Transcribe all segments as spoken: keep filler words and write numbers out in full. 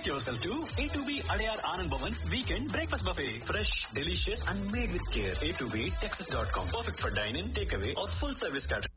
yourself to A two B Adyar Anand Bhavan's Weekend Breakfast Buffet. Fresh, delicious and made with care. A two B Texas dot com. Perfect for dine-in, takeaway or full service catering.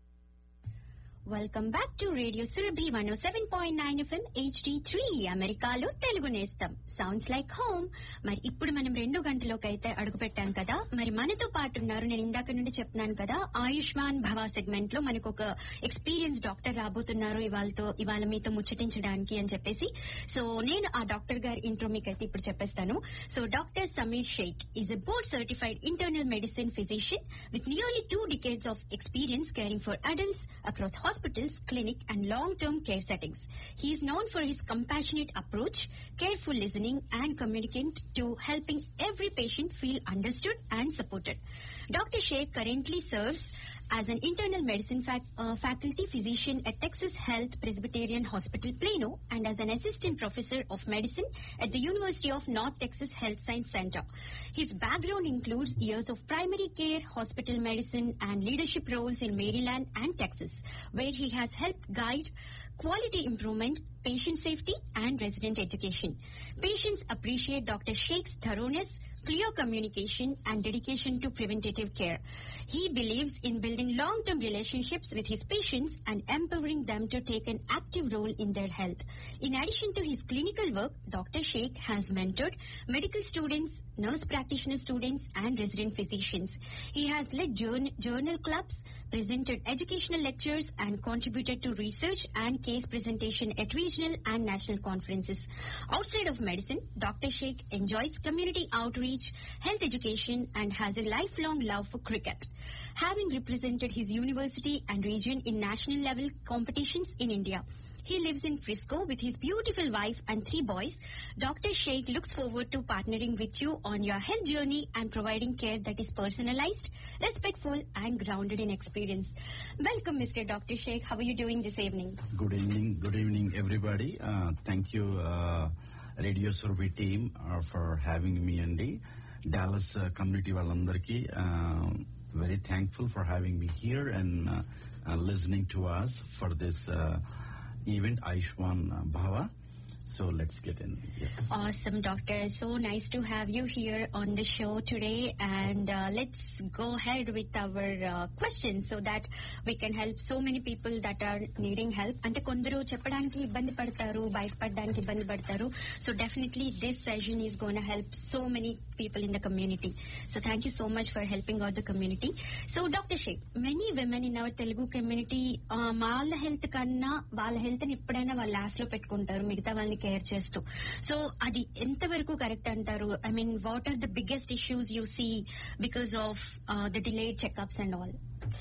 Welcome back to radio Surabhi one oh seven point nine FM H D three అమెరికాలో తెలుగు నేస్తం sounds like home. మరి ఇప్పుడు మనం రెండు గంటలోకి అయితే అడుగు పెట్టాం కదా. మరి మనతో పాటు ఉన్నారు, నేను ఇందాక నుండి చెప్తున్నాను కదా, ఆయుష్మాన్ భవ సెగ్మెంట్ లో మనకు ఒక ఎక్స్పీరియన్స్ డాక్టర్ రాబోతున్నారు ఇవాళతో ఇవాళ మీతో ముచ్చటించడానికి అని చెప్పేసి. సో నేను ఆ డాక్టర్ గారి ఇంట్రో మీకైతే ఇప్పుడు చెప్పేస్తాను. So doctor Sameer Sheikh is a board certified internal medicine physician with nearly two decades of experience caring for adults across hospitals, clinic and long-term care settings. He is known for his compassionate approach, careful listening and communication to helping every patient feel understood and supported. Doctor Sheikh currently serves as an internal medicine fac- uh, faculty physician at Texas Health Presbyterian Hospital, Plano, and as an assistant professor of medicine at the University of North Texas Health Science Center. His background includes years of primary care, hospital medicine, and leadership roles in Maryland and Texas, where he has helped guide quality improvement, patient safety, and resident education. Patients appreciate Doctor Sheikh's thoroughness, clear communication, and dedication to preventative care. He believes in building long-term relationships with his patients and empowering them to take an active role in their health. In addition to his clinical work, Doctor Sheikh has mentored medical students, nurse practitioner students, and resident physicians. He has led journ- journal clubs, presented educational lectures, and contributed to research and case presentation at regional and national conferences. Outside of medicine, Doctor Sheikh enjoys community outreach, health education, and has a lifelong love for cricket. Having represented his university and region in national level competitions in India, he lives in Frisco with his beautiful wife and three boys. Doctor Sheikh looks forward to partnering with you on your health journey and providing care that is personalized, respectful, and grounded in experience. Welcome, Mister Doctor Sheikh. How are you doing this evening? Good evening. Good evening, everybody. Uh, thank you, uh, Radio Survey team, uh, for having me and the Dallas uh, community వాళ్ళందరికీ uh, very thankful for having me here and uh, uh, listening to us for this uh, event, Ayushman Bhava. So let's get in. Yes. Awesome, Doctor. So nice to have you here on the show today. And uh, let's go ahead with our uh, questions so that we can help so many people that are needing help. Ante kondaru cheppadaniki ibbandi padtaru, bayata paddaniki ibbandi padtaru. So definitely this session is going to help so many people in the community. So thank you so much for helping out the community. So Doctor Sheikh, many women in our Telugu community, వాళ్ళ health కన్నా వాళ్ళ health ని ఎప్పుడైనా వాళ్ళ last లో పెట్టుకుంటారు, మిగతా వాళ్ళని కేర్ చేస్తూ. సో అది ఎంత వరకు కరెక్ట్ అంటారు? I mean, what are the biggest issues you see because of the delayed checkups and all?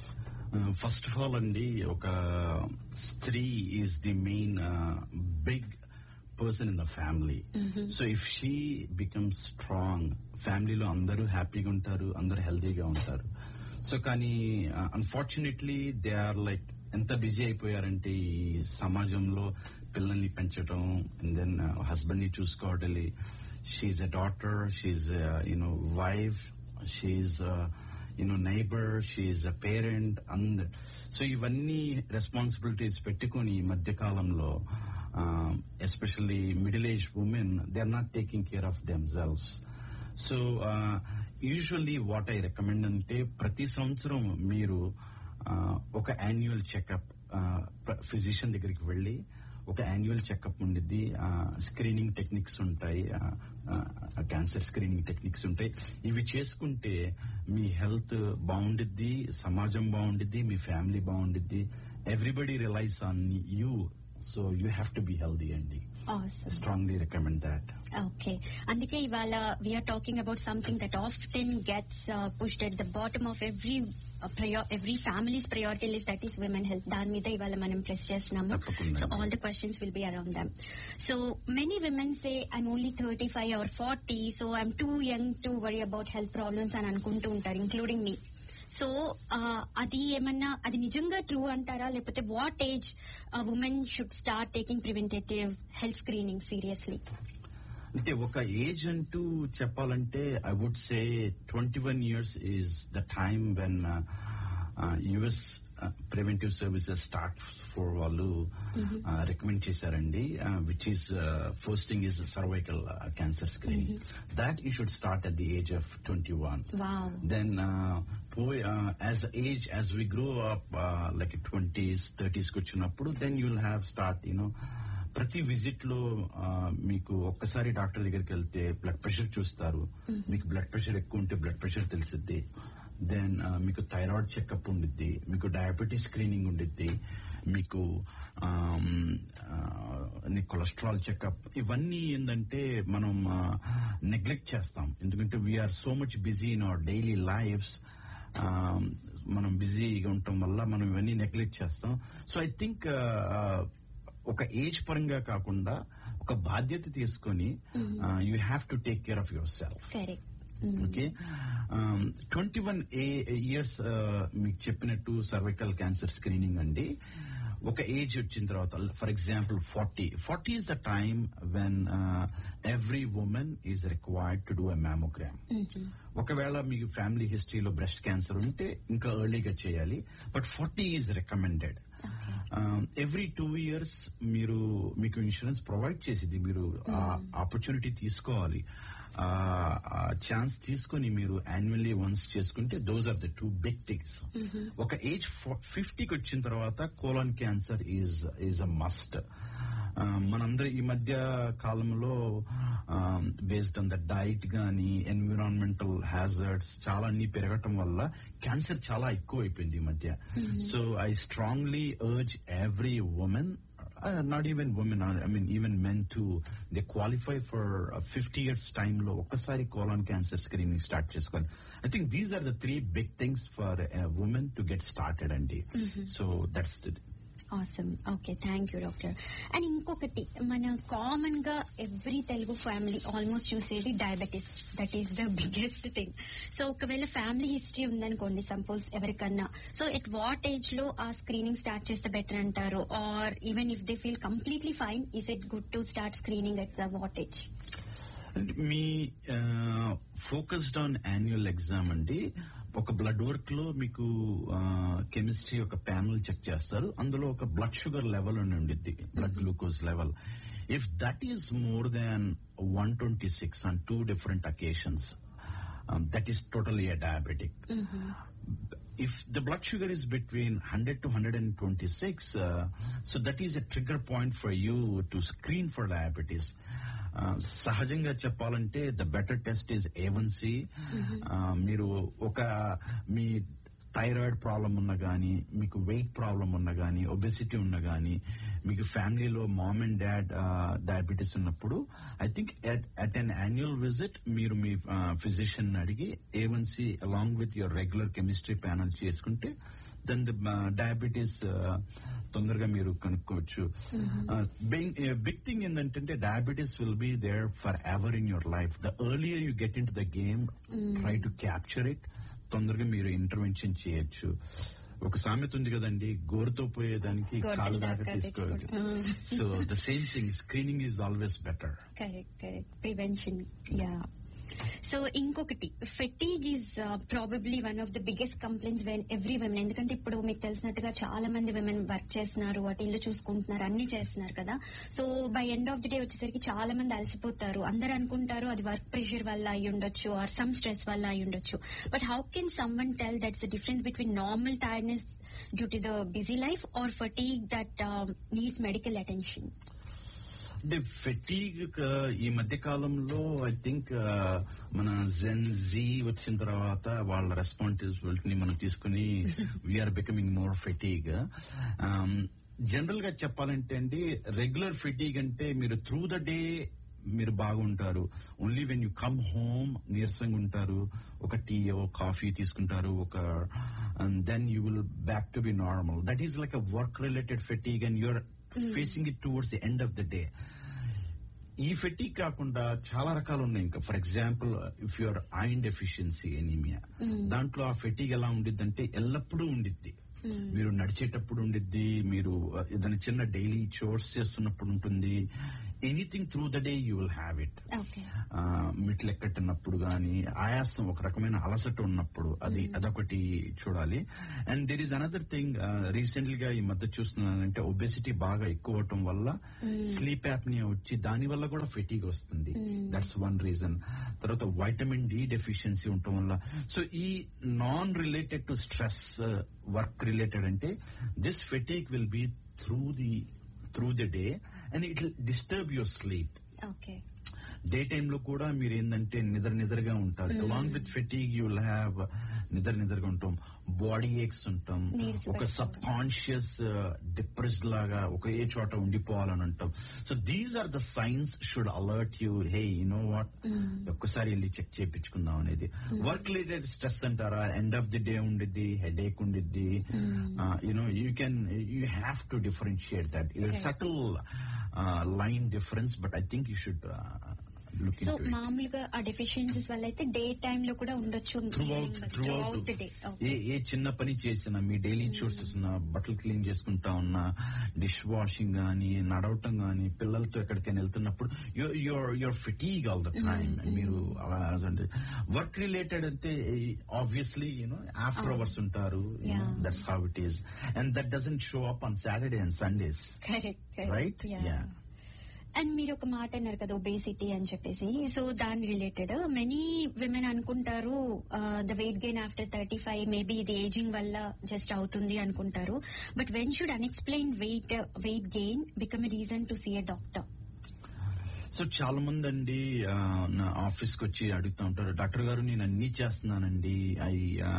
First of all అండి, ఒక స్త్రీ is the main big person in the family. So if she becomes strong, ఫ్యామిలీలో అందరూ హ్యాపీగా ఉంటారు, అందరూ హెల్తీగా ఉంటారు. సో కానీ అన్ఫార్చునేట్లీ దే ఆర్ లైక్ ఎంత బిజీ అయిపోయారంటే ఈ సమాజంలో పిల్లల్ని పెంచడం, అండ్ దెన్ హస్బెండ్ ని చూసుకోవాలి. She a daughter, she you know wife, she you know neighbour, she a parent, and so ఇవన్నీ రెస్పాన్సిబిలిటీస్ పెట్టుకుని ఈ మధ్య కాలంలో especially middle age women, they are not taking care of them selves. So usually what I recommend అంటే, ప్రతి సంవత్సరం మీరు ఒక యాన్యువల్ చెకప్ ఫిజిషియన్ దగ్గరికి వెళ్లి ఒక యాన్యువల్ చెకప్ ఉండిద్ది. స్క్రీనింగ్ టెక్నిక్స్ ఉంటాయి, క్యాన్సర్ స్క్రీనింగ్ టెక్నిక్స్ ఉంటాయి. ఇవి చేసుకుంటే మీ హెల్త్ బాగుండిద్ది, సమాజం బాగుండిద్ది, మీ ఫ్యామిలీ బాగుండిద్ది. Everybody realise on you, so you have to be healthy అండి. Awesome. Strongly recommend that. Okay. అందుకే ఇవాళ we are talking about something that often gets uh, pushed at the bottom of every uh, prior, every family's priority list, that is women health. దాని మీద ఇవాళ మనం press చేస్తున్నాము. So all the questions will be around them. So many women say, I'm only thirty-five or forty, so I'm too young to worry about health problems అని అనుకుంటూ ఉంటారు, including me. So అది ఏమన్నా అది నిజంగా ట్రూ అంటారా, లేకపోతే what age women should start taking ప్రివెంటేటివ్ health screening seriously? అంటే ఒక ఏజ్ అంటూ చెప్పాలంటే I would say twenty one years is the time when US preventive services start for వాళ్ళు రికమెండ్ చేశారండి, which is first thing is cervical cancer screening. That you should start at the age of twenty one. Then as age as we grow up like twenties thirties కి వచ్చినప్పుడు then you will have start you know ప్రతి visit లో మీకు ఒక్కసారి doctor దగ్గరికి వెళ్తే blood pressure చూస్తారు. మీకు బ్లడ్ ప్రెషర్ ఎక్కువ ఉంటే బ్లడ్ ప్రెషర్ తెలిసిద్ది. దెన్ మీకు థైరాయిడ్ చెకప్ ఉండిద్ది, మీకు డయాబెటీస్ స్క్రీనింగ్ ఉండిద్ది, మీకు కొలెస్ట్రాల్ చెకప్. ఇవన్నీ ఏంటంటే మనం నెగ్లెక్ట్ చేస్తాం, ఎందుకంటే we are so much busy in our daily lifes. మనం బిజీగా ఉండటం వల్ల మనం ఇవన్నీ నెగ్లెక్ట్ చేస్తాం. సో ఐ థింక్ ఒక ఏజ్ పరంగా కాకుండా ఒక బాధ్యత తీసుకొని you have to take care of your self. Okay, twenty one years మీకు చెప్పినట్టు సర్వైకల్ క్యాన్సర్ స్క్రీనింగ్ అండి. ఒక ఏజ్ వచ్చిన తర్వాత, for example forty forty is the time when every women is required to do a mammogram. ఒకవేళ మీకు family హిస్టరీలో breast cancer ఉంటే ఇంకా ఎర్లీగా చేయాలి, but forty is recommended. Every two years మీరు మీకు ఇన్సూరెన్స్ ప్రొవైడ్ చేసింది, మీరు ఆపర్చునిటీ తీసుకోవాలి, ఛాన్స్ తీసుకుని మీరు యాన్యువల్లీ వన్స్ చేసుకుంటే those are the two big things. ఒక ఏజ్ ఫిఫ్టీకి వచ్చిన తర్వాత colon cancer is is a must. మనందరూ ఈ మధ్య కాలంలో బేస్డ్ ఆన్ ద డైట్ గానీ ఎన్విరాన్మెంటల్ హ్యాజర్డ్స్ చాలా అన్ని పెరగటం వల్ల క్యాన్సర్ చాలా ఎక్కువ అయిపోయింది ఈ మధ్య. So I strongly urge every women, Uh, not even women, I mean even men too, they qualify for uh, fifty years time lo okasari colon cancer screening start cheskoni. I think these are the three big things for a woman to get started andi. Mm-hmm. So that's the awesome. Okay, thank you doctor. And ఇంకొకటి, మన common గా every Telugu family almost చూసేది diabetes. That is the biggest thing. So ఒకవేళ family history ఉందనుకోండి suppose ఎవరికన్నా, so at what age లో ఆ screening start చేస్తే బెటర్ అంటారు? Are even if they feel completely fine, is it good to start screening at the what age? Me focused on annual exam అండి. ఒక blood work లో మీకు chemistry ఒక panel check చేస్తారు, అందులో ఒక బ్లడ్ షుగర్ లెవెల్ అని ఉండిద్ది, blood glucose level. If that is more than one twenty six on two different occasions, that is totally a diabetic. If the blood sugar is between one hundred to one twenty-six, uh, so that is a trigger point for you to screen for diabetes. సహజంగా చెప్పాలంటే the better test is a one C. మీరు ఒక మీ thyroid problem ఉన్నా గానీ, మీకు wait problem ఉన్నా గానీ, obesity ఉన్నా గానీ, మీకు ఫ్యామిలీలో మామ్ అండ్ డాడ్ డయాబెటీస్ ఉన్నప్పుడు I think at an annual visit మీరు మీ ఫిజిషియన్ అడిగి ఏ one C along with your regular chemistry panel చేసుకుంటే దెన్ ద డయాబెటీస్ తొందరగా మీరు కనుక్కోవచ్చు. బిగ్ థింగ్ ఏంటంటే diabetes will be there for ever in your life. The earlier you get in to the game, try to capture it, తొందరగా మీరు intervention చేయొచ్చు. ఒక సామెత ఉంది కదండి, గోరుతో పోయేదానికి కాలు దాకా తీసుకోవచ్చు. So the same thing, screening is always better. Correct correct prevention. Yeah. So ఇంకొకటి, fatigue is probably one of the biggest complaints when every women. ఎందుకంటే ఇప్పుడు మీకు తెలిసినట్టుగా చాలా మంది విమెన్ వర్క్ చేస్తున్నారు, అటు ఇల్లు చూసుకుంటున్నారు, అన్ని చేస్తున్నారు కదా. So by end of the day వచ్చేసరికి చాలా మంది అలసిపోతారు. అందరు అనుకుంటారు అది వర్క్ ప్రెషర్ వల్ల అయి ఉండొచ్చు ఆర్ సమ్ స్ట్రెస్ వల్ల అయి ఉండొచ్చు. But how can someone tell that's the difference between normal tiredness due to the busy life or fatigue that needs medical attention? అంటే ఫెటీగ్ ఈ మధ్య కాలంలో ఐ థింక్ మన జెన్ జీ వచ్చిన తర్వాత వాళ్ళ రెస్పాన్సిబిలిటీని మనం తీసుకుని we are becoming more fatigue. General గా చెప్పాలంటే అండి, రెగ్యులర్ ఫెటీగ్ అంటే మీరు త్రూ ద డే మీరు బాగుంటారు, only when you come home నీరసంగా ఉంటారు, ఒక టీ ఓ కాఫీ తీసుకుంటారు, ఒక then you will back to be normal. That is like a work related fatigue and you're facing it towards the end of the day. ఈ fatigue కాకుండా చాలా రకాలు ఉన్నాయి. ఇంకా for example if your iron deficiency anaemia, దాంట్లో ఆ fatigue ఎలా ఉండిద్ది, ఎల్లప్పుడూ ఉండిద్ది. మీరు నడిచేటప్పుడు ఉండిద్ది, మీరు ఏదైనా చిన్న డైలీ చోర్స్ చేస్తున్నప్పుడు ఉంటుంది, anything through the day you will have it. Okay. మెట్లు ఎక్కట్టున్నప్పుడు గానీ, ఆయాసం, ఒక రకమైన అలసట ఉన్నప్పుడు అది అదొకటి చూడాలి. And there is another thing, recently గా ఈ మధ్య చూస్తున్నానంటే ఒబెసిటీ బాగా ఎక్కువ అవటం వల్ల స్లీప్ యాప్నియా వచ్చి దాని వల్ల కూడా ఫెటీగ్ వస్తుంది. That's one reason. తర్వాత వైటమిన్ డి డెఫిషియన్సీ ఉండటం వల్ల. సో ఈ non related to stress, work related అంటే this fatigue will be through the through the day and it will disturb your sleep. Okay. Day time లో కూడా మీరు ఏంటంటే నిద్ర నిద్రగా ఉంటారు. Along with fatigue you will have నిద్ర నిద్రగా ఉంటాం, బాడీ ఏక్స్ ఉంటాం, ఒక సబ్ కాన్షియస్ డిప్రెస్డ్ లాగా ఒకే చోట ఉండిపోవాలని అంటాం. So these are the science should alert you, hey you know what, ఒక్కసారి వెళ్ళి చెక్ చేయించుకుందాం అనేది. వర్క్ రిలేటెడ్ స్ట్రెస్ అంటారా, ఎండ్ ఆఫ్ ది డే ఉండిద్ది, హెడ్ ఏక్ ఉండిద్ది. You know you can you have to differentiate that. ఇది subtle line difference, but I think you should. So మామూలుగా ఆ deficiencies వల్ల అయితే డే టైమ్ లో కూడా ఉండొచ్చు. ఏ చిన్న పని చేసినా, మీ డైలీ చోర్స్ ఉన్నా, బట్టలు క్లీన్ చేసుకుంటా ఉన్నా, డిష్ వాషింగ్ గానీ, నడవటం గానీ, పిల్లలతో ఎక్కడికైనా వెళ్తున్నప్పుడు your your fatigue all the time. మీరు అలా వర్క్ రిలేటెడ్ అంటే ఆబ్వియస్లీ యూనో ఆఫ్టర్ అవర్స్ ఉంటారు. That's how it is. And that doesn't show up on Saturday and Sundays, right? Yeah. And మీరు ఒక మాట అన్నారు కదా, ఒబేసిటీ అని చెప్పేసి. సో దాని రిలేటెడ్ మెనీ విమెన్ అనుకుంటారు the weight gain after thirty five maybe ఇది ఏజింగ్ వల్ల జస్ట్ అవుతుంది అనుకుంటారు. But when should unexplained wait weight gain become a reason to see a doctor? So చాలా మంది అండి నా ఆఫీస్ కి వచ్చి అడుగుతూ ఉంటారు, డాక్టర్ గారు నేను అన్ని చేస్తున్నానండి, I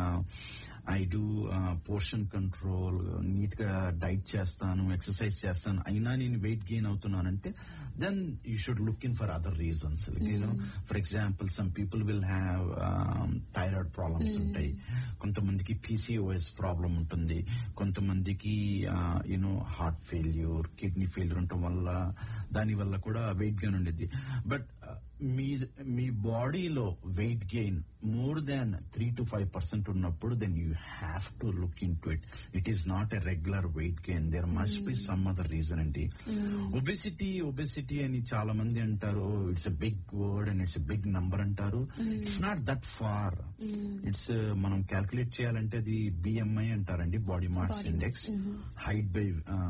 I do portion control, neat గా డైట్ చేస్తాను, ఎక్సర్సైజ్ చేస్తాను, అయినా నేను weight gain అవుతున్నానంటే then you should look in for other reasons. Like, mm. you know, for example, some people will have um, thyroid problems ఉంటాయి, కొంతమందికి PCOS problem ఉంటుంది, కొంతమందికి you know heart failure, kidney failure ఉండటం వల్ల దాని వల్ల కూడా వెయిట్ గెయిన్ ఉండేది. బట్ మీ మీ బాడీలో weight gain more than three to five percent ఉన్నప్పుడు then you have to look in to it. It is not a regular weight gain, there must be some other reason అండి. Obesity obesity అని చాలా మంది అంటారు, it's a big word and it's a big number అంటారు. It's not that far. It's మనం calculate చేయాలంటే అది BMI అంటారండి, body mass index, height by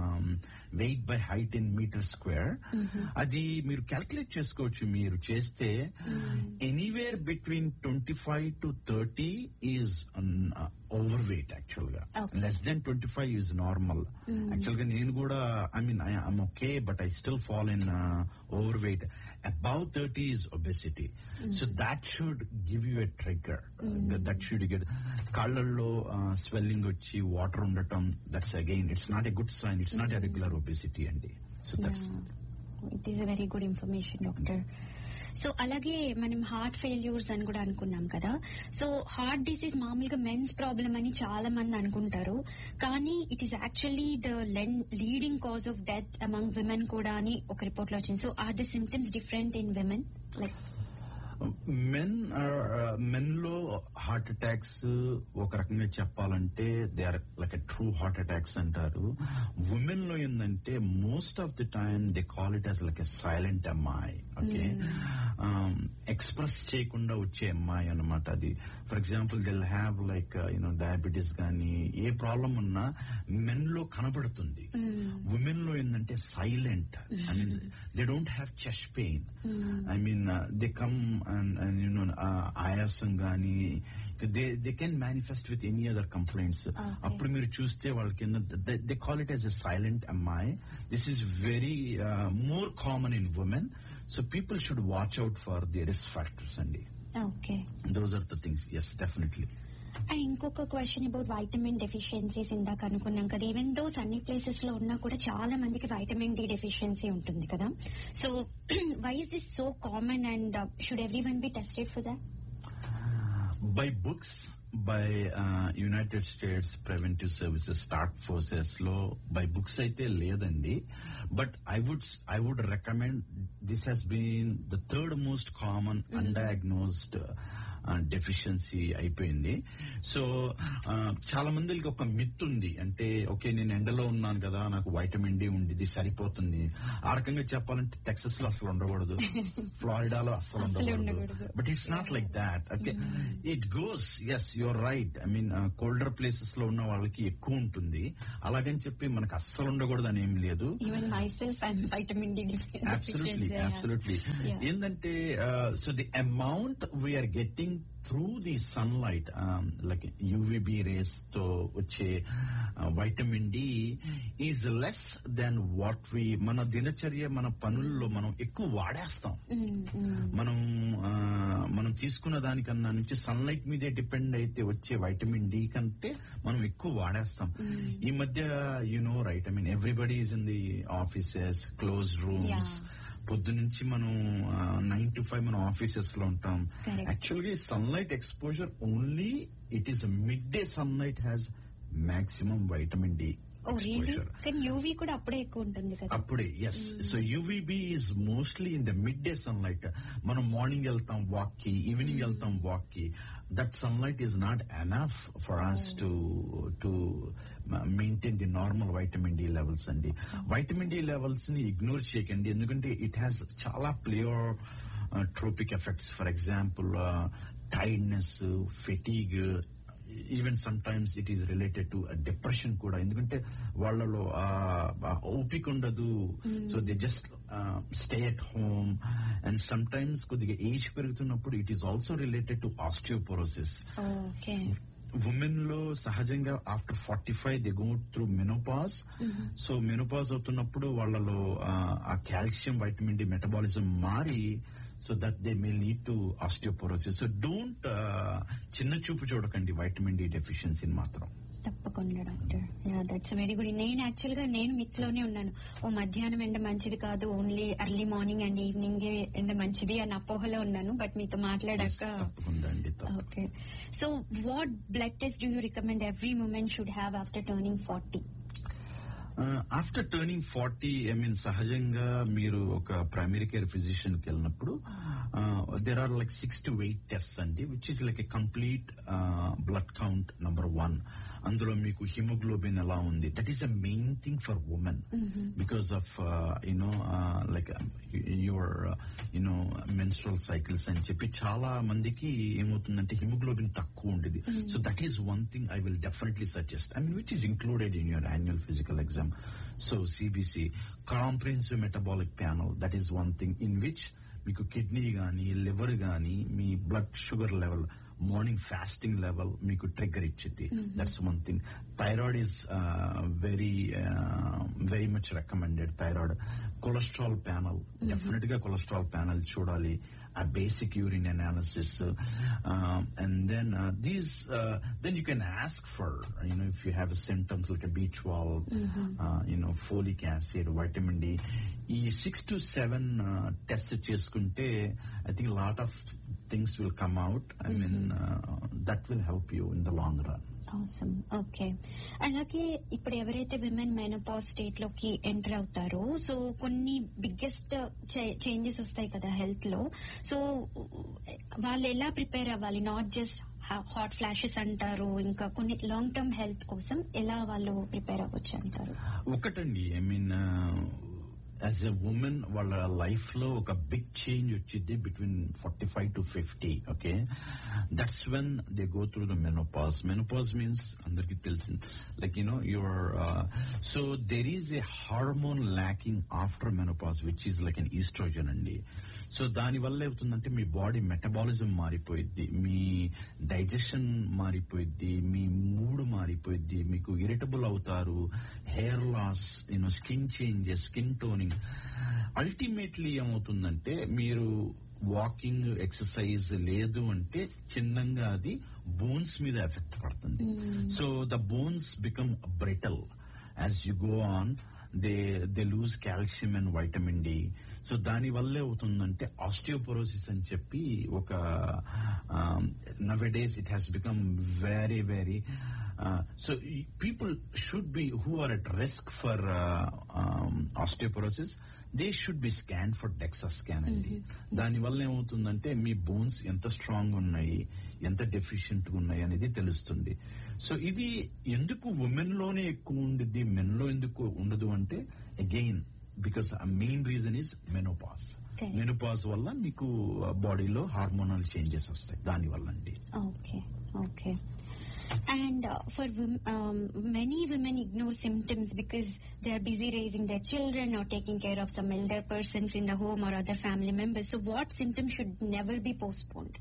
weight by height in metre square. అది మీరు క్యాల్కులేట్ చేసుకోవచ్చు. మీరు చేస్తే anywhere between twenty five to thirty is over weight. Actual గా less than twenty five is normal. Actual గా నేను కూడా I mean I'm okay, but I still fall in over weight. Above thirty is obesity. So that should give you a trigger. That should get కాళ్లలో swelling వచ్చి water ఉండటం, that's again it's not a good sign. It's not a regular obesity అండి. So that's it is a very good information doctor. So అలాగే మనం heart failures అని కూడా అనుకున్నాం కదా. So heart disease మామూలుగా మెన్స్ ప్రాబ్లం అని చాలా మంది అనుకుంటారు, కానీ it is actually the leading cause of death among women కూడా అని ఒక రిపోర్ట్ లో వచ్చింది. So are the symptoms different in women? Like men men లో హార్ట్ అటాక్స్ ఒక రకంగా చెప్పాలంటే they are like a true heart attacks అంటారు. ఉమెన్ లో ఏంటంటే most of the time they call it as like a silent అమ్మాయి. Okay, express చేయకుండా వచ్చే అమ్మాయి అనమాట అది. For example they will have like you know diabetes కానీ ఏ ప్రాబ్లం ఉన్నా మెన్ లో కనబడుతుంది. ఉమెన్ లో ఏంటంటే silent. I mean they don't have chest pain. I mean they come and, and you know uh, ayasam gaani they they can manifest with any other complaints. appudu meer chuste valki they call it as a silent amai. This is very uh, more common in women, so people should watch out for the risk factors andi. Okay, those are the things. Yes, definitely. And ఇంకొక question about vitamin deficiencies. ఇందాక అనుకున్నాం కదా, even those అన్ని places లో ఉన్నా కూడా చాలా మందికి వైటమిన్ డి డెఫిషియన్సీ ఉంటుంది కదా. So why is this so common and should everyone be tested for that? By books, by United states preventive services task forces లో బై బుక్స్ అయితే లేదండి. But I would I would recommend, this has been the third most common undiagnosed deficiency అయిపోయింది. So చాలా మందికి ఒక myth ఉంది, అంటే okay నేను ఎండలో ఉన్నాను కదా నాకు వైటమిన్ డి ఉంది సరిపోతుంది. ఆ రకంగా చెప్పాలంటే టెక్సస్ లో అసలు ఉండకూడదు, ఫ్లోరిడాలో అసలు ఉండకూడదు. But it's not like that. Okay it goes, yes your right. I mean colder places లో ఉన్న వాళ్ళకి ఎక్కువ ఉంటుంది, అలాగని చెప్పి మనకు అస్సలు ఉండకూడదు అని ఏం లేదు. Absolutely absolutely. ఏంటంటే so the amount we are getting through the sunlight, like UVB race తో వచ్చే vitamin D is less than what we మన దినచర్య మన పనుల్లో మనం ఎక్కువ వాడేస్తాం. మనం మనం తీసుకున్న దానికన్నా నుంచి సన్లైట్ మీదే డిపెండ్ అయితే వచ్చే వైటమిన్ డి కంటే మనం ఎక్కువ వాడేస్తాం. ఈ మధ్య you know right, I mean everybody is in the offices, close rooms. పొద్దు నుంచి మనం నైన్ టు ఫైవ్ మనం ఆఫీసెస్ లో ఉంటాం. యాక్చువల్గా sunlight exposure only it is mid day sunlight has maximum vitamin D exposure. UV కూడా అప్పుడే ఎక్కువ ఉంటుంది కదా. అప్పుడే yes. So UVB is mostly in the mid day sunlight. మనం మార్నింగ్ వెళ్తాం వాక్ కి, ఈవినింగ్ వెళ్తాం వాక్ కి. That sunlight is not enough for us oh. to to maintain the normal vitamin D levels. And the vitamin D levels ni ignore cheyakandi, endukante it has chala pleiotropic effects. For example, uh, tiredness, fatigue, even sometimes it is related to a depression kuda, endukante vallalo opik undadu. So they just uh, stay at home, and sometimes kodiga age perugutunnappudu it is also related to osteoporosis. Oh, okay. Women lo sahajanga after forty-five they go through menopause. Mm-hmm. So menopause avutunnappudu vallalo aa calcium vitamin D metabolism mari, so that they may lead to osteoporosis. So don't chinna chupu chodakandi vitamin D deficiency ni matram. తప్పకుండా doctor, that's very good. నేను actual గా నేను myth లోనే ఉన్నాను, ఓ మధ్యాహ్నం ఎండ మంచిది కాదు, only early morning and evening ఎండ మంచిది అని అపోహలో ఉన్నాను. బట్ మీతో మాట్లాడాక okay. So what blood test do you recommend every women should have after turning forty? After turning forty I mean సహజంగా మీరు ఒక ప్రైమరీ కేర్ ఫిజిషియన్ కి వెళ్ళినప్పుడు there are like six to eight test అండి, which is like a complete blood count number one. అందులో మీకు haemoglobin ఎలా ఉంది, that is the main thing for women because of you know like your you know menstrual cycles అని చెప్పి చాలా మందికి ఏమవుతుందంటే హిమోగ్లోబిన్ తక్కువ ఉండేది. So that is one thing I will definitely suggest, I mean which is included in your annual physical exam. So CBC comprehensive metabolic panel, that is one thing in which మీకు kidney గానీ liver గానీ మీ blood sugar level, morning fasting level మీకు trigger ఇచ్చింది. That's one thing. Thyroid is very very much recommended. Thyroid, cholesterol panel, definite గా cholesterol panel చూడాలి. A basic urine analysis, uh, and then uh, these uh, then you can ask for, you know, if you have symptoms like a B twelve, mm-hmm. uh, you know, folic acid, vitamin D. E six to seven uh, tests cheskunte, I think a lot of things will come out. I mm-hmm. mean, uh, that will help you in the long run. Awesome. Okay. అలాగే ఇప్పుడు ఎవరైతే women menopause state లోకి enter అవుతారో, so కొన్ని biggest changes వస్తాయి కదా health లో. So వాళ్ళు ఎలా ప్రిపేర్ అవ్వాలి? నాట్ జస్ట్ హాట్ ఫ్లాషెస్ అంటారు, ఇంకా కొన్ని లాంగ్ టర్మ్ హెల్త్ కోసం ఎలా వాళ్ళు ప్రిపేర్ అవ్వచ్చు అంటారు? ఒకటండి, I mean as a women వాళ్ళ లైఫ్ లో ఒక బిగ్ చేంజ్ వచ్చింది between forty five to fifty. Okay, that's when they go through the menopause. Menopause means అందరికి తెలిసింది, like you know your so there is a hormone lacking after menopause which is like an oestrogen అండి. So దాని వల్ల ఏమవుతుందంటే మీ body metabolism మారిపోయిద్ది, మీ digestion మారిపోయిద్ది, మీ mood మారిపోయిద్ది, మీకు irritable అవుతారు, hair loss, you know skin changes, skin toning. Ultimately ఏమవుతుందంటే మీరు walking exercise లేదు అంటే చిన్నంగా అది బోన్స్ మీద ఎఫెక్ట్ పడుతుంది. So the bones become brittle as you go on. They they lose calcium and vitamin D. So దాని వల్లే అవుతుందంటే ఆస్టియోపోరోసిస్ అని చెప్పి ఒక nowadays it has become very very so people should be who are at risk for osteoporosis. They should be scan for DEXA scan అండి. దానివల్ల ఏమవుతుందంటే మీ bones ఎంత స్ట్రాంగ్ ఉన్నాయి, ఎంత డెఫిషియెంట్ గా ఉన్నాయి అనేది తెలుస్తుంది. సో ఇది ఎందుకు ఉమెన్ లోనే ఎక్కువ ఉండిద్ది, మెన్ లో ఎందుకు ఉండదు అంటే again because main reason is menopause. Menopause వల్ల మీకు బాడీలో హార్మోనల్ చేంజెస్ వస్తాయి దానివల్ల అండి. Okay okay. And uh, for um, many women ignore symptoms because they are busy raising their children or taking care of some elder persons in the home or other family members. So what symptoms should never be postponed?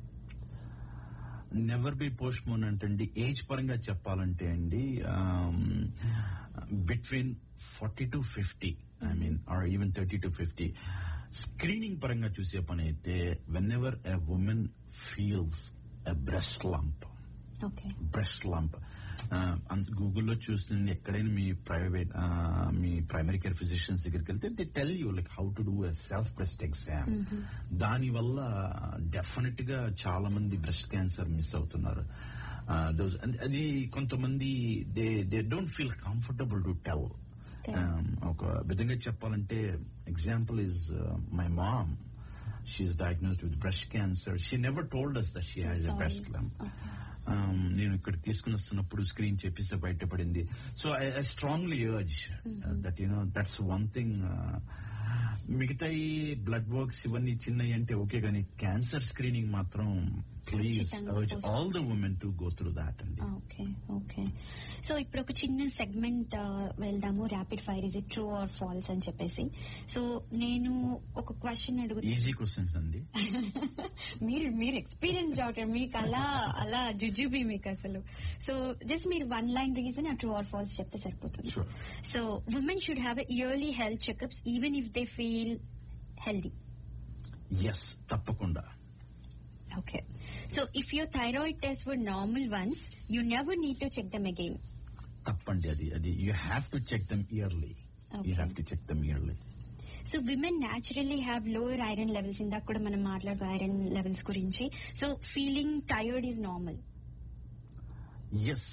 Never be post phone అంటే age పరంగా చెప్పాలంటే అండి between forty to fifty I mean are even thirty to fifty screening పరంగా చూసే పని అయితే when ever a women feels a breast lump breast lump గూగుల్లో చూస్తుంది ఎక్కడైనా మీ ప్రైవేట్ మీ ప్రైమరీ కేర్ ఫిజిషియన్స్ దగ్గరికి వెళ్తే they tell you like how to do a self breast exam. దాని వల్ల డెఫినెట్ గా చాలా మంది బ్రెస్ట్ క్యాన్సర్ మిస్ అవుతున్నారు. అది కొంతమంది they they don't feel comfortable to tell. ఒక విధంగా చెప్పాలంటే example is my mom. She is diagnosed with breast cancer. She never told us that she has a breast lump. నేను ఇక్కడ తీసుకుని వస్తున్నప్పుడు స్క్రీన్ చేపిస్తే బయటపడింది. So I I strongly urge that you know that's one thing. మిగతా ఈ blood works ఇవన్నీ చిన్నవి అంటే ఓకే, కానీ క్యాన్సర్ స్క్రీనింగ్ మాత్రం please urge all the women to go through that అండి. Okay okay. సో ఇప్పుడు ఒక చిన్న సెగ్మెంట్ వెళ్దాము, rapid fire is it true or falls అని చెప్పేసి. సో నేను ఒక క్వశ్చన్ అడుగుతాను. ఈజీ క్వశ్చన్స్ అండి. మీరు మీరు ఎక్స్పీరియన్స్ డాక్టర్, మీకు అలా అలా జుజుబి మీకు అసలు. సో జస్ట్ మీరు వన్ లైన్ రీజన్ ఆ ట్రూ ఆర్ ఫాల్స్ చెప్తే సరిపోతుంది. So women should have yearly health checkups even if they feel healthy. Yes, తప్పకుండా. Okay. So if your thyroid tests were normal once, you never need to check them again. తప్పండి అది అది you have to check them yearly. You have to check them yearly. So women naturally have lower iron levels. ఇందాక కూడా మనం మాట్లాడు iron levels గురించి. So feeling tired is normal. Yes,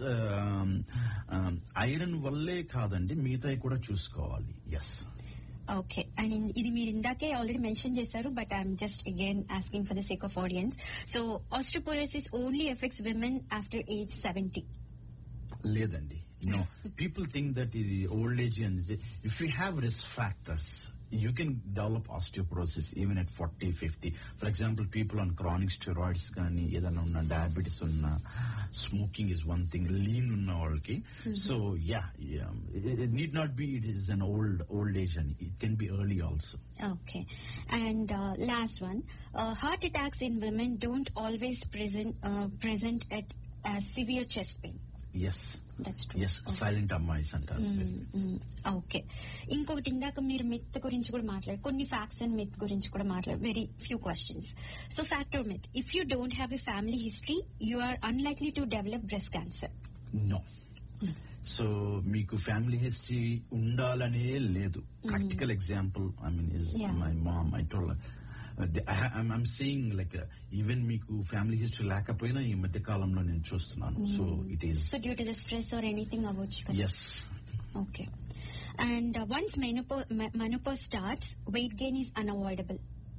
iron వల్లే కాదండి, మిగతాయి కూడా చూసుకోవాలి. ఎస్. ఓకే. అండ్ ఇది మీరు ఇందాకే ఆల్రెడీ మెన్షన్ చేశారు, but I'm just again asking for the sake of audience. So osteoporosis only effects women after age seventy. లేదండి, నో. పీపుల్ థింక్ దట్ ఇది ఓల్డ్ ఏజ్ అని. If you have risk factors you can develop osteoporosis even at forty, fifty. For example, people on chronic steroids gaani edana unna diabetes unna, smoking is one thing, lean unna valki. So yeah, yeah, it, it need not be it is an old old age, and it can be early also. Okay. And uh, last one, uh, heart attacks in women don't always present uh, present at uh, severe chest pain. Yes, that's true. Yes, okay. Silent అమ్మాయిస్ అంటారు. Okay. ఇంకొకటి ఇందాక మీరు myth గురించి కూడా మాట్లాడు, కొన్ని facts and myth గురించి కూడా మాట్లాడు. Very few questions. So fact are myth, if you don't have a family history you are unlikely to develop breast cancer. No. So మీకు ఫ్యామిలీ హిస్టరీ ఉండాలనే లేదు. Practical example I mean is my mom. I told I'm saying like uh, even మీకు family history లేకపోయినా ఈ మధ్య కాలంలో నేను చూస్తున్నాను. So it is so due to the stress or anything అవ్వచ్చు కదా. Yes. Okay. And once menopause starts, weight gain is unavoidable.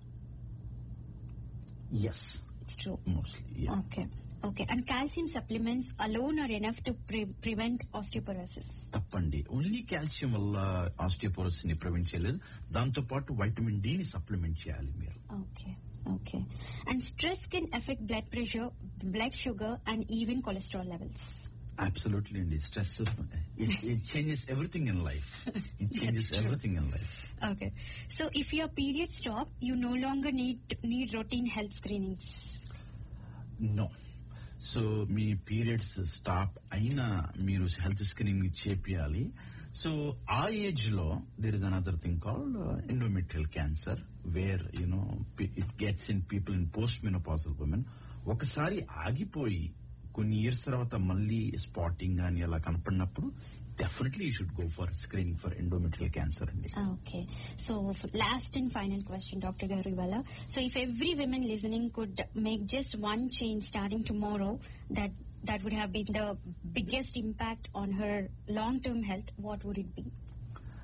Yes, it's true mostly. Yeah. Okay. Okay. And calcium supplements alone are enough to pre- prevent osteoporosis. తప్పండి. Only calcium వల్ల osteoporosis ని prevent చేయలేదు, దాంతో పాటు vitamin D ని supplement చేయాలి మీరు. Okay okay. And stress can affect blood pressure, blood sugar and even cholesterol levels. Absolutely, అండి. Stress it, it changes everything in life. It changes everything in life. Okay. So if your period stop, you no longer need need routine health screenings. No. So me periods stop అయినా మీరు health screening చేపియాలి. So ఆ age లో there is another thing called endometrial cancer, where you know it gets in people in post menopausal women. ఒకసారి ఆగిపోయి కొన్ని years తర్వాత మళ్ళీ spotting అని అలా కనపడినప్పుడు definitely you should go for screening for endometrial cancer. Okay. So last and final question, Doctor Garuvala. So if every woman listening could make just one change starting tomorrow, that that would have been the biggest impact on her long-term health, what would it be?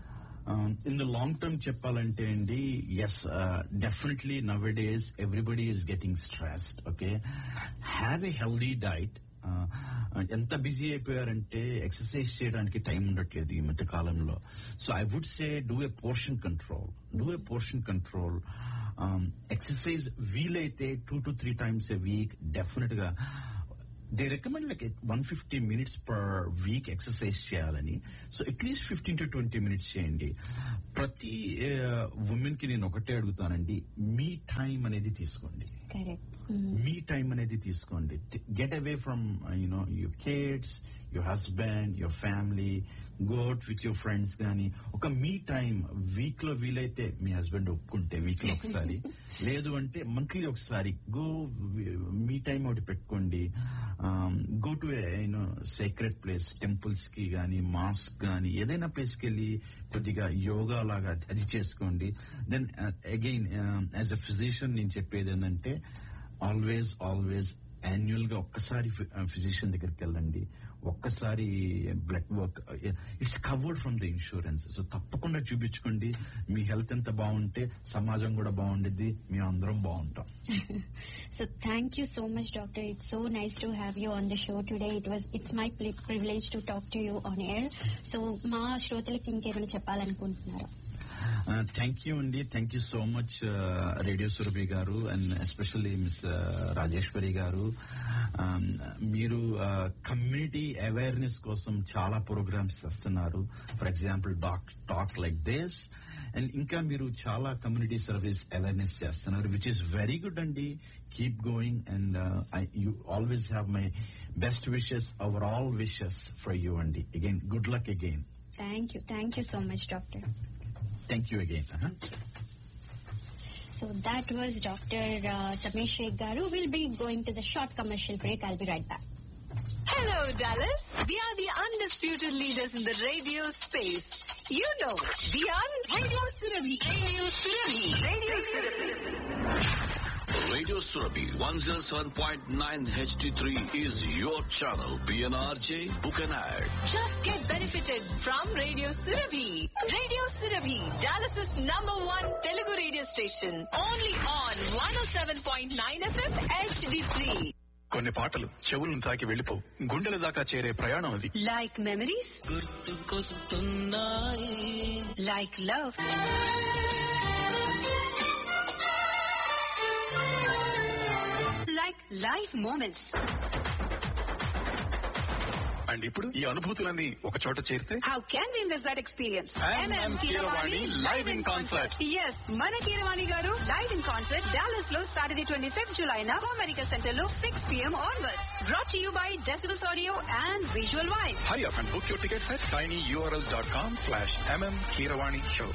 In the long term చెప్పాలంటే అండి, yes definitely now days everybody is getting stressed. Okay, have a healthy diet. ఎంత busy అయిపోయారంటే exercise చేయడానికి time ఉండట్లేదు ఈ మధ్య కాలంలో. So I would say do a portion control, do a portion control. Exercise వీలైతే two to three times a week definite గా. They recommend like one fifty minutes per week exercise చేయాలని. So at least fifteen to twenty minutes చేయండి. ప్రతి women కి నేను ఒకటే అడుగుతానండి, మీ time అనేది తీసుకోండి. మీ టైం అనేది తీసుకోండి. Get away from you know your kids, your husband, your family. Go out with your friends. కానీ ఒక మీ టైం వీక్ లో వీలైతే మీ హస్బెండ్ ఒప్పుకుంటే వీక్ లో ఒకసారి, లేదు అంటే మంత్లీ ఒకసారి గో మీ టైం ఒకటి పెట్టుకోండి. Go to you know secret place, temples కి గానీ, మాస్క్ గానీ, ఏదైనా ప్లేస్ కి వెళ్ళి కొద్దిగా యోగా లాగా అది చేసుకోండి. Then again as a physician నేను చెప్పేది ఏంటంటే, ఆల్వేస్ ఆల్వేస్ యాన్యువల్ గా ఒక్కసారి ఫిజిషియన్ దగ్గరికి వెళ్ళండి. ఒక్కసారి blood work, it's covered from the insurance. So తప్పకుండా చూపించుకోండి. మీ హెల్త్ ఎంత బాగుంటే సమాజం కూడా బాగుండిద్ది, మేము అందరం బాగుంటాం. So thank you so much doctor. It's so nice to have you on the show today. It was it's my privilege to talk to you on air. So మా శ్రోతలకి ఇంకేమైనా చెప్పాలనుకుంటున్నారా? థ్యాంక్ యూ అండి. Thank you so much radio Surabhi గారు and especially miss Rajeshwari గారు. మీరు community awareness కోసం చాలా programmes చేస్తున్నారు. For example dock talk like this. And ఇంకా మీరు చాలా కమ్యూనిటీ సర్వీస్ అవేర్నెస్ చేస్తున్నారు, విచ్ ఇస్ వెరీ గుడ్ అండి. Keep going and you always have my best wishes, our all wishes for you అండి. Again good luck again. Thank you. Thank you so much doctor. Thank you again. Uh-huh. So that was Doctor Uh, Sameer Sheikh Garu. We'll be going to the short commercial break. I'll be right back. Hello, Dallas. We are the undisputed leaders in the radio space. You know, we are Radio Surabhi. Radio Surabhi. Radio Surabhi. Radio Surabhi one oh seven point nine H D three is your channel. P N R J, book an ad. Just get benefited from Radio Surabhi. Radio Surabhi, Dallas's number one Telugu radio station. Only on one oh seven point nine F M H D three. కొన్ని పాటలు చెవులను తాకి వెళ్ళిపో, గుండెల దాకా చేరే ప్రయాణం అది. Like memories, గుర్తుకొస్తున్నాయి. like love, like life moments. And ఇప్పుడు ఈ అనుభూతులన్నీ ఒక చోట చేరితే How can we miss that experience? M M Keeravani live in concert. Yes, మన కీరవాణి గారు live in concert డాలస్ లో సాటర్డే twenty-fifth July నా అమెరికా సెంటర్ లో six p m onwards. Brought to you by Decibels Audio and Visual Vibe. Hurry up and book your tickets at tinyurl dot com slash M M Keeravani show.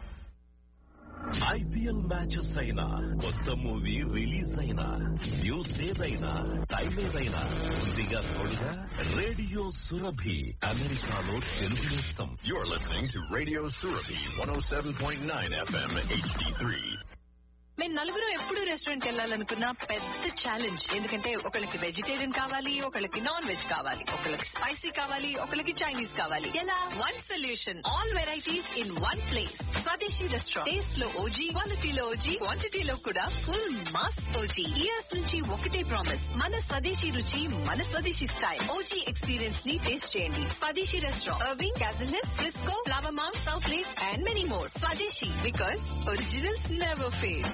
IPL matches అయినా, కొత్త movie release అయినా, news ఏదైనా, time ఏదైనా, ముందుగా తోడుగా radio Surabhi, అమెరికాలో తెలుగు నేస్తం. You're listening to Radio Surabhi one oh seven point nine F M H D three. మేము నలుగురు ఎప్పుడు రెస్టారెంట్ వెళ్ళాలనుకున్న పెద్ద ఛాలెంజ్. ఎందుకంటే ఒకళ్ళకి వెజిటేరియన్ కావాలి, ఒకళ్ళకి నాన్ వెజ్ కావాలి, ఒకళ్ళకి స్పైసీ కావాలి, ఒకళ్ళకి చైనీస్ కావాలి. ఎలా? One solution, all varieties in one place. స్వదేశీ రెస్టారెంట్. టేస్ట్ లో ఓజీ, క్వాలిటీలో ఓజీ, క్వాంటిటీలో కూడా ఫుల్ మాస్ ఓజీ. ఇయర్స్ నుంచి ఒకటే ప్రామిస్, మన స్వదేశీ రుచి, మన స్వదేశీ స్టైల్. ఓజీ ఎక్స్పీరియన్స్ ని టేస్ట్ చేయండి. స్వదేశీ restaurant, Irving, castle hills, Frisco, flower ma'am, south lake and many more. స్వదేశీ, because originals never fail.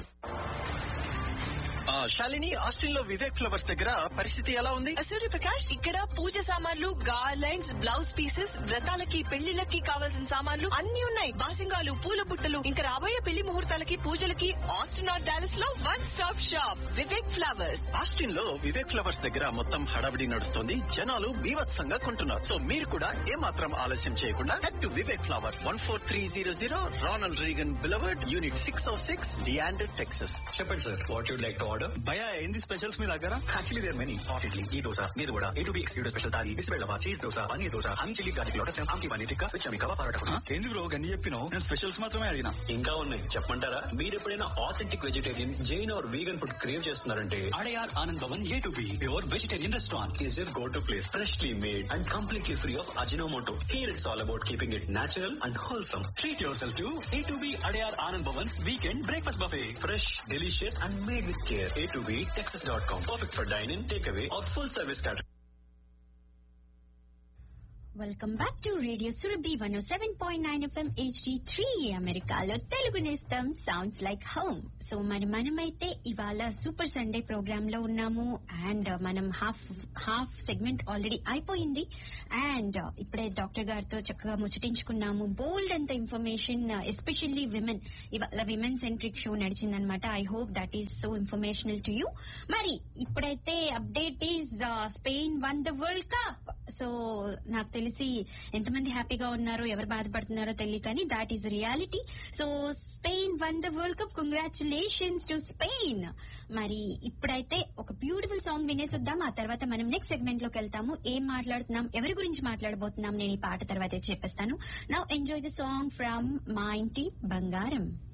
Shalini, Austin లో వివేక్ ఫ్లవర్స్ దగ్గర పరిస్థితి ఎలా ఉంది? సూర్యప్రకాష్, ఇక్కడ పూజ సామాన్లు, గార్లెండ్స్, బ్లౌజ్ పీసెస్, వ్రతాలకి, పెళ్లిళ్ళకి కావాల్సిన సామాన్లు అన్ని ఉన్నాయి. బాసింగాలు, పూల బుట్టలు, ఇంకా రాబోయే పెళ్లి ముహూర్తాలకి, పూజలకి ఆస్టిన్ ఆర్ డాలస్ లో one stop shop Vivek flowers. Austin లో వివేక్ ఫ్లవర్స్ దగ్గర మొత్తం హడావిడి నడుస్తుంది. జనాలు బీభత్సంగా కొంటున్నారు. సో మీరు కూడా ఏమాత్రం ఆలస్యం చేయకుండా head to Vivek flowers, one four three zero zero Ronald Reagan beloved, unit six oh six, Leander, Texas. చెప్పండి sir, what you'd like to order? భయ ఏంది స్పెషల్స్ మీ దగ్గర? Actually there many. Hot idli, ఈ దోశ, మీద కూడా A to be excluded special thali, బిస్బెల్లవా, cheese dosa, paneer dosa, honey chilli garlic lotus, ఆమ్కి paneer tikka, which అమికవా parotta. ఎందుకు bro గన్ని చెప్పినావు? నేను స్పెషల్స్ మాత్రమే అడిగినా. ఇంకా ఉన్నాయి చెప్పంటారా? మీరు ఎప్పుడైనా authentic vegetarian, Jain are vegan food crave చేస్తున్నారంటే Adyar Anand Bhavan A to be pure vegetarian restaurant is your go to place. Freshly made and completely free of Ajinomoto. Here it's all about keeping it natural and wholesome. Treat your self to A to be Adyar Anand Bhavan's weekend breakfast buffet. Fresh, delicious and made with care. A to B Texas dot com. Perfect for dine-in, takeaway or full service catering. Welcome back to radio Surabhi one oh seven point nine FM H D three అమెరికాలో తెలుగు నేస్తం sounds like home. So మరి మనమైతే ఇవాళ super Sunday programme లో ఉన్నాము and మనం half half segment already అయిపోయింది and ఇప్పుడే డాక్టర్ గారితో చక్కగా ముచ్చటించుకున్నాము. బోల్డ్ అంత ఇన్ఫర్మేషన్, ఎస్పెషల్లీ విమెన్. ఇవాళ women centric show నడిచిందనమాట. I hope that is so informational to you. మరి ఇప్పుడైతే update is Spain one the world cup. So నాకు తెలిసి ఎంతమంది హ్యాపీగా ఉన్నారో, ఎవరు బాధపడుతున్నారో తెలియదు, కానీ that is reality. So Spain one the world cup. Congratulations to Spain. మరి ఇప్పుడైతే ఒక బ్యూటిఫుల్ సాంగ్ వినేసిద్దాం. ఆ తర్వాత మనం నెక్స్ట్ సెగ్మెంట్ లోకి వెళ్తాము. ఏం మాట్లాడుతున్నాం, ఎవరి గురించి మాట్లాడబోతున్నాం, నేను ఈ పాట తర్వాత చెప్పేస్తాను. Now enjoy the song from మా ఇంటి బంగారం.